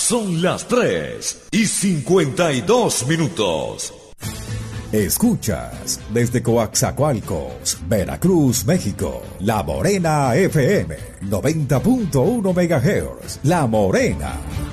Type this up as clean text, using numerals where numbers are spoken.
Son las 3:52. Escuchas desde Coaxacualcos, Veracruz, México, La Morena FM, 90.1 MHz, La Morena.